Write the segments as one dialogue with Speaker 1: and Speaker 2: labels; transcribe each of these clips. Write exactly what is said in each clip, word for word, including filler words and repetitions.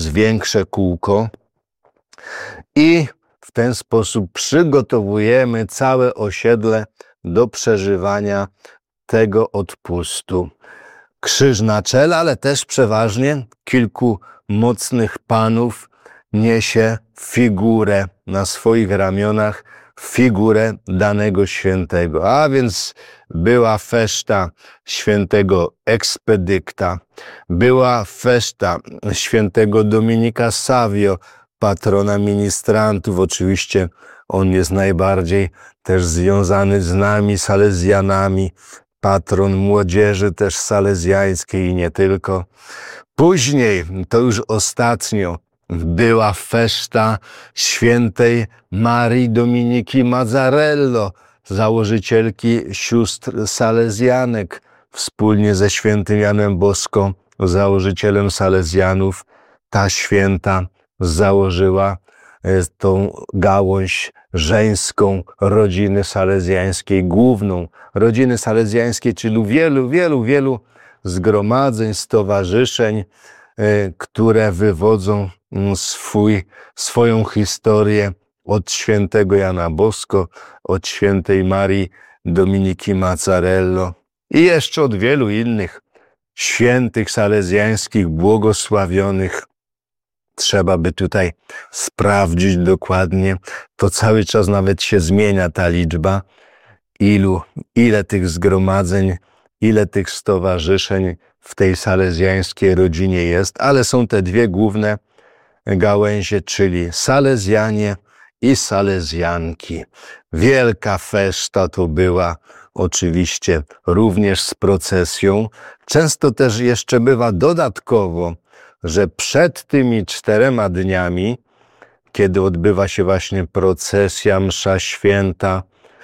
Speaker 1: większe kółko i w ten sposób przygotowujemy całe osiedle do przeżywania tego odpustu. Krzyż na czele, ale też przeważnie kilku mocnych panów niesie figurę na swoich ramionach, figurę danego świętego. A więc była feszta świętego Ekspedykta, była feszta świętego Dominika Savio, patrona ministrantów. Oczywiście on jest najbardziej też związany z nami, salezjanami, patron młodzieży też salezjańskiej i nie tylko. Później, to już ostatnio, była feszta świętej Marii Dominiki Mazzarello, założycielki sióstr salezjanek, wspólnie ze świętym Janem Bosko, założycielem salezjanów. Ta święta założyła tą gałąź żeńską rodziny salezjańskiej, główną rodziny salezjańskiej, czyli wielu, wielu, wielu zgromadzeń, stowarzyszeń, które wywodzą swój, swoją historię od świętego Jana Bosko, od świętej Marii Dominiki Mazzarello i jeszcze od wielu innych świętych salezjańskich, błogosławionych. Trzeba by tutaj sprawdzić dokładnie. To cały czas nawet się zmienia ta liczba, ilu, ile tych zgromadzeń, ile tych stowarzyszeń w tej salezjańskiej rodzinie jest, ale są te dwie główne gałęzie, czyli salezjanie i salezjanki. Wielka feszta to była, oczywiście również z procesją. Często też jeszcze bywa dodatkowo, że przed tymi czterema dniami, kiedy odbywa się właśnie procesja, msza święta,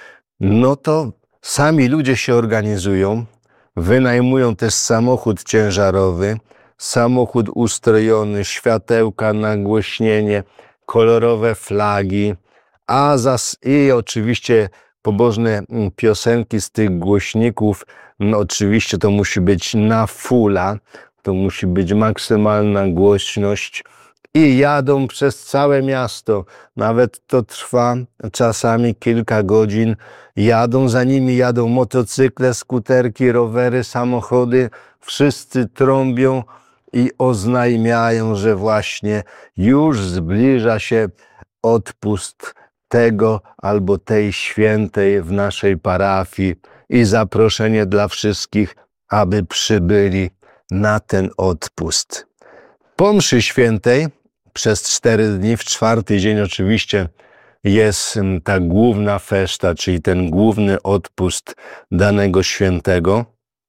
Speaker 1: no to sami ludzie się organizują, wynajmują też samochód ciężarowy, samochód ustrojony, światełka, nagłośnienie, kolorowe flagi, a zas i oczywiście pobożne piosenki z tych głośników. No oczywiście to musi być na fulla, to musi być maksymalna głośność i jadą przez całe miasto. Nawet to trwa czasami kilka godzin. Jadą, za nimi jadą motocykle, skuterki, rowery, samochody. Wszyscy trąbią i oznajmiają, że właśnie już zbliża się odpust tego albo tej świętej w naszej parafii i zaproszenie dla wszystkich, aby przybyli na ten odpust. Po mszy świętej przez cztery dni, w czwarty dzień oczywiście jest ta główna feszta, czyli ten główny odpust danego świętego.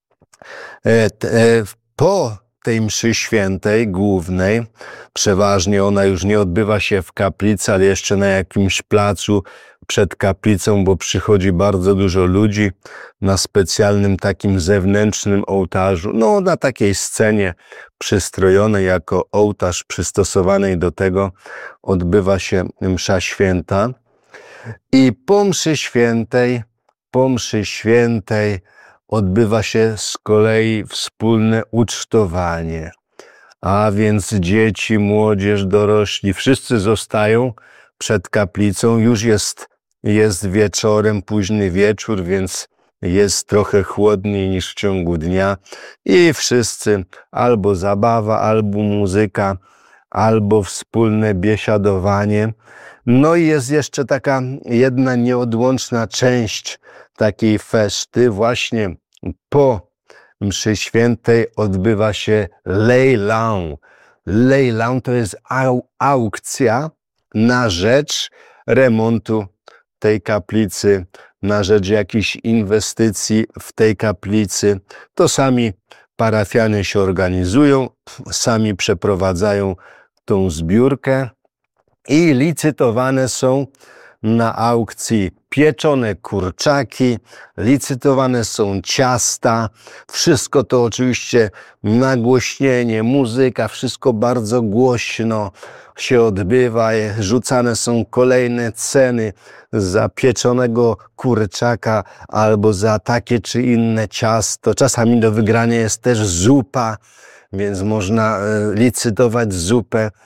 Speaker 1: Po tej mszy świętej głównej, przeważnie ona już nie odbywa się w kaplicy, ale jeszcze na jakimś placu przed kaplicą, bo przychodzi bardzo dużo ludzi na specjalnym takim zewnętrznym ołtarzu, no na takiej scenie przystrojonej jako ołtarz przystosowanej do tego odbywa się msza święta. I po mszy świętej, po mszy świętej odbywa się z kolei wspólne ucztowanie. A więc dzieci, młodzież, dorośli, wszyscy zostają przed kaplicą. Już jest, jest wieczorem, późny wieczór, więc jest trochę chłodniej niż w ciągu dnia. I wszyscy albo zabawa, albo muzyka, albo wspólne biesiadowanie. No i jest jeszcze taka jedna nieodłączna część takiej feszty. Właśnie po mszy świętej odbywa się lejlão. Lejlão to jest au aukcja na rzecz remontu tej kaplicy, na rzecz jakichś inwestycji w tej kaplicy. To sami parafianie się organizują, sami przeprowadzają tą zbiórkę i licytowane są na aukcji pieczone kurczaki, licytowane są ciasta, wszystko to oczywiście nagłośnienie, muzyka, wszystko bardzo głośno się odbywa, rzucane są kolejne ceny za pieczonego kurczaka albo za takie czy inne ciasto. Czasami do wygrania jest też zupa, więc można licytować zupę.